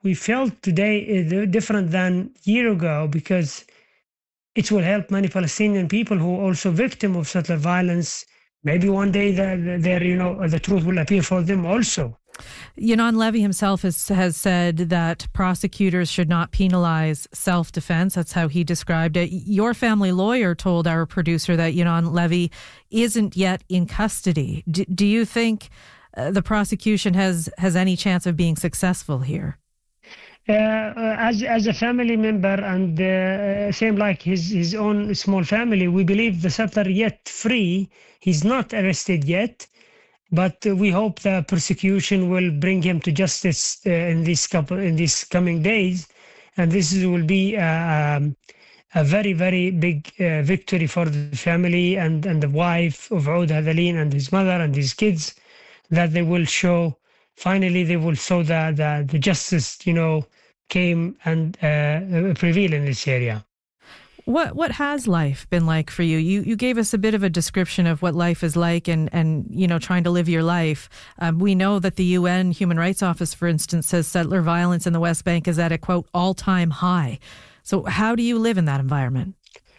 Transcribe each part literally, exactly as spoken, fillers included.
we felt today is different than a year ago because it will help many Palestinian people who are also victim of settler violence. Maybe one day the, the, you know, the truth will appear for them also. Yinon Levy himself has, has said that prosecutors should not penalize self-defense. That's how he described it. Your family lawyer told our producer that Yinon Levy isn't yet in custody. Do, do you think uh, the prosecution has, has any chance of being successful here? Uh, as as a family member and uh, same like his his own small family, we believe the settler yet free. He's not arrested yet, but uh, we hope the prosecution will bring him to justice uh, in these couple in these coming days, and this is, will be uh, um, a very very big uh, victory for the family and and the wife of Oud Hadalin and his mother and his kids, that they will show. Finally, they will show that the, the justice, you know, came and uh, prevailed in this area. What what has life been like for you? You you gave us a bit of a description of what life is like, and and you know, trying to live your life. Um, we know that the U N Human Rights Office, for instance, says settler violence in the West Bank is at a quote all time high. So how do you live in that environment?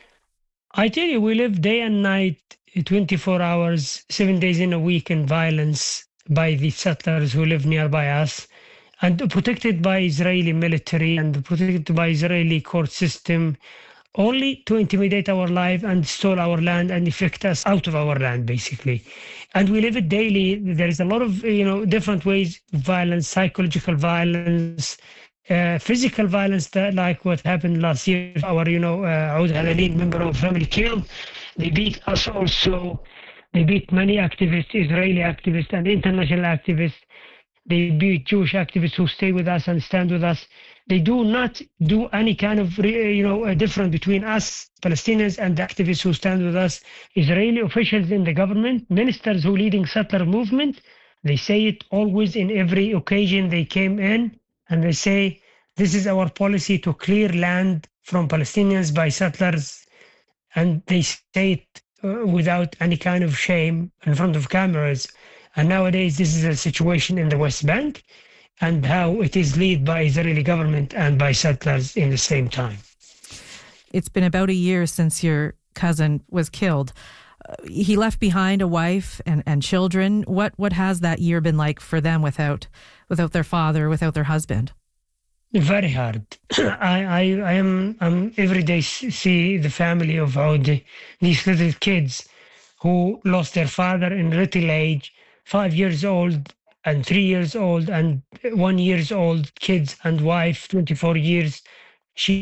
I tell you, we live day and night, twenty-four hours, seven days in a week in violence by the settlers who live nearby us, and protected by Israeli military and protected by Israeli court system, only to intimidate our life and steal our land and evict us out of our land, basically. And we live it daily. There is a lot of, you know, different ways of violence, psychological violence, uh, physical violence, that like what happened last year. Our, you know, uh, Oud Hadalin, member of family killed. They beat us also. They beat many activists, Israeli activists and international activists. They beat Jewish activists who stay with us and stand with us. They do not do any kind of, you know, a difference between us, Palestinians, and the activists who stand with us. Israeli officials in the government, ministers who leading settler movement, they say it always in every occasion they came in, and they say, this is our policy to clear land from Palestinians by settlers. And they say it Uh, without any kind of shame in front of cameras. And nowadays, this is a situation in the West Bank and how it is led by Israeli government and by settlers in the same time. It's been about a year since your cousin was killed. Uh, he left behind a wife and, and children. What what has that year been like for them without without their father, without their husband? Very hard. I, I, I am I'm every day see the family of Audi, these little kids who lost their father in little age, five years old and three years old and one years old kids and wife, twenty-four years. She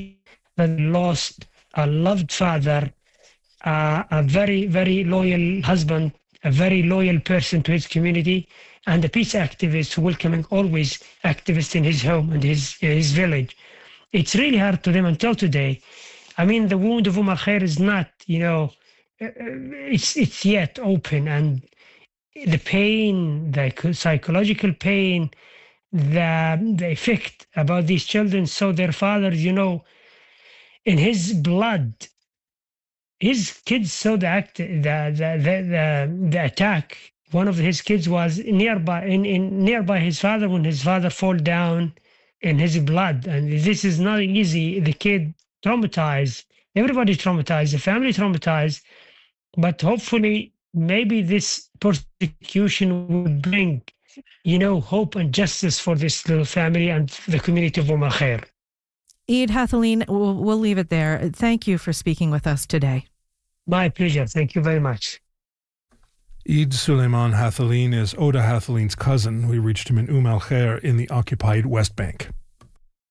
lost a loved father, uh, a very, very loyal husband, a very loyal person to his community, and a peace activist welcoming always activists in his home and his his village. It's really hard to them until today. I mean, the wound of Umar Khair is not, you know, it's it's yet open, and the pain, the psychological pain, the the effect about these children. So their fathers, you know, in his blood, his kids saw the act, the the the the, the attack. One of his kids was nearby in, in nearby his father when his father fall down in his blood. And this is not easy. The kid traumatized. Everybody traumatized. The family traumatized. But hopefully, maybe this persecution will bring, you know, hope and justice for this little family and the community of Umar Khair. Oud Hadalin, we'll, we'll leave it there. Thank you for speaking with us today. My pleasure. Thank you very much. Eid Suleiman Hadalin is Oud Hadalin's cousin. We reached him in Umm al Khair in the occupied West Bank.